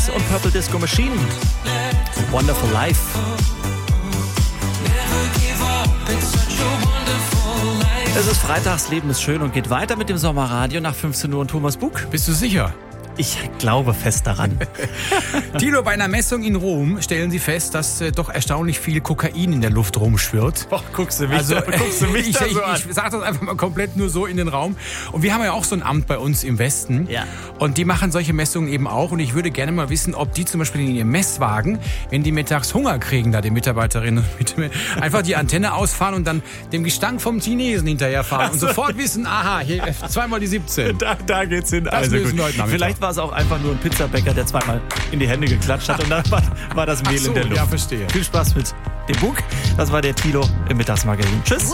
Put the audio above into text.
und Purple Disco Machine. Wonderful Life. Es ist freitags, Leben ist schön und geht weiter mit dem Sommerradio nach 15 Uhr und Thomas Buck. Bist du sicher? Ich glaube fest daran. Tilo, bei einer Messung in Rom stellen sie fest, dass doch erstaunlich viel Kokain in der Luft rumschwirrt. Boah, guckst du mich Also, da so an. ich sage das einfach mal komplett nur so in den Raum. Und wir haben ja auch so ein Amt bei uns im Westen. Ja. Und die machen solche Messungen eben auch. Und ich würde gerne mal wissen, ob die zum Beispiel in ihrem Messwagen, wenn die mittags Hunger kriegen, da die Mitarbeiterinnen, einfach die Antenne ausfahren und dann dem Gestank vom Chinesen hinterherfahren und sofort wissen, aha, hier zweimal die 17. Da geht's hin. Das lösen wir heute Nachmittag. Vielleicht war es auch einfach nur ein Pizzabäcker, der zweimal in die Hände geklatscht hat und dann war das Mehl in der Luft. Ja, verstehe. Viel Spaß mit dem Bug. Das war der Tilo im Mittagsmagazin. Tschüss.